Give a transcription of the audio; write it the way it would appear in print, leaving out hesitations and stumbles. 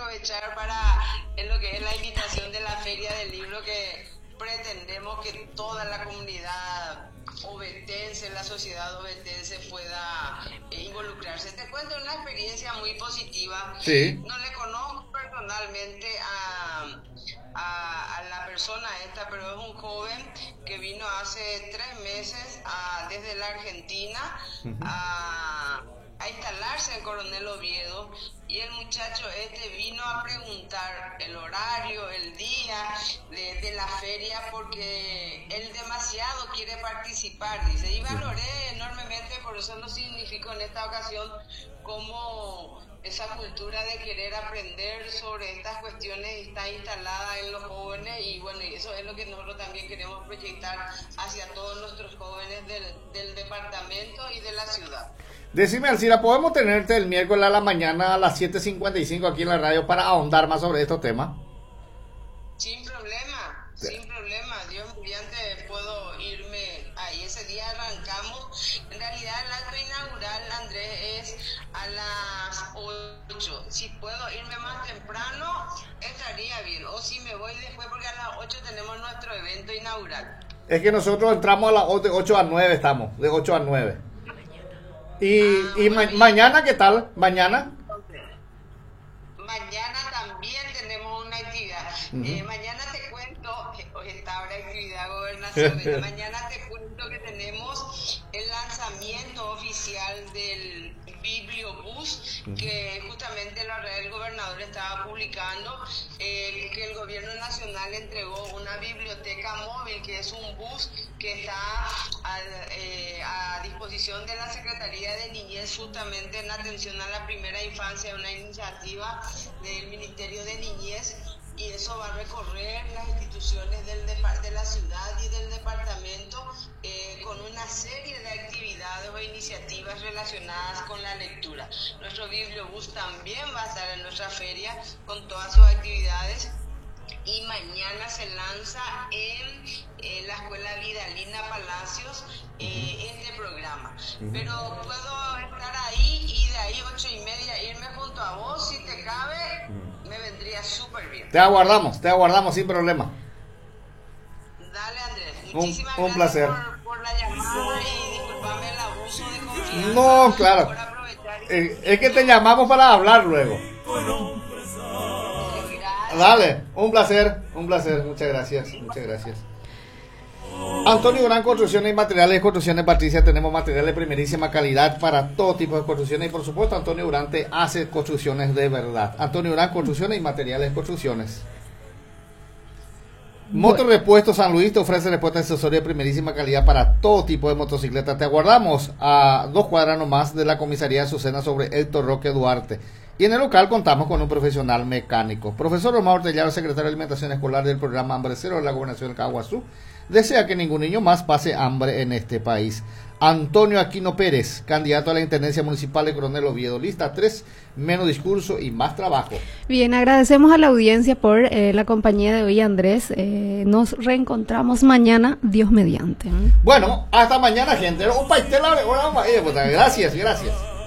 aprovechar en lo que es la invitación de la Feria del Libro, que pretendemos que toda la comunidad ovetense, la sociedad ovetense pueda involucrarse. Te cuento una experiencia muy positiva. Sí. No le conozco personalmente a la persona esta, pero es un joven que vino hace 3 meses desde la Argentina a instalarse en Coronel Oviedo, y el muchacho vino a preguntar el horario, el día de la feria, porque él demasiado quiere participar, dice, y valoré enormemente, por eso lo significó en esta ocasión, como esa cultura de querer aprender sobre estas cuestiones está instalada en los jóvenes, y bueno, y eso es lo que nosotros también queremos proyectar hacia todos nuestros jóvenes del departamento y de la ciudad. Decime, Alcira, ¿podemos tenerte el miércoles a la mañana a las 7:55 aquí en la radio para ahondar más sobre estos temas? Sin problema, sin problema. Dios mediante puedo irme ahí. Ese día arrancamos. En realidad el acto inaugural, Andrés, es a las 8. Si puedo irme más temprano, estaría bien. O si me voy después, porque a las 8 tenemos nuestro evento inaugural. Es que nosotros entramos a las 8 a 9, estamos, de 8 a 9. Mañana, ¿qué tal? ¿Mañana? Mañana también tenemos una actividad. Mañana te cuento, hoy está ahora actividad gobernacional. Mañana te cuento que tenemos el lanzamiento oficial del Bibliobús, que justamente el gobernador estaba publicando, que el gobierno nacional entregó una biblioteca móvil, que es un bus que está a disposición de la Secretaría de Niñez, justamente en atención a la primera infancia, una iniciativa del Ministerio de Niñez, y eso va a recorrer las instituciones de la ciudad y del departamento con una serie de actividades o iniciativas relacionadas con la lectura. Nuestro Bibliobús también va a estar en nuestra feria con todas sus actividades, y mañana se lanza en la Escuela Vidalina Palacios este programa. Pero puedo estar ahí y de ahí 8:30 irme junto a vos, si te cabe, me vendría súper bien. Te aguardamos sin problema. Dale, Andrés, muchísimas un gracias placer. por la llamada, y disculpame el abuso de confianza. No, claro. Por aprovechar Es que te llamamos para hablar luego. Dale, un placer, muchas gracias. Antonio Durán, Construcciones y Materiales de Construcciones Patricia, tenemos materiales de primerísima calidad para todo tipo de construcciones, y por supuesto Antonio Durán te hace construcciones de verdad. Antonio Durán, Construcciones y Materiales de Construcciones. Motorrepuesto San Luis te ofrece respuesta accesoria de primerísima calidad para todo tipo de motocicletas. Te aguardamos a 2 cuadras nomás de la comisaría de Azucena sobre Héctor Roque Duarte. Y en el local contamos con un profesional mecánico. Profesor Omar Ortellaro, secretario de Alimentación Escolar del programa Hambre Cero de la Gobernación del Caguazú, desea que ningún niño más pase hambre en este país. Antonio Aquino Pérez, candidato a la Intendencia Municipal de Coronel Oviedo, lista 3, menos discurso y más trabajo. Bien, agradecemos a la audiencia por la compañía de hoy, Andrés. Nos reencontramos mañana, Dios mediante. Bueno, hasta mañana, gente. Gracias.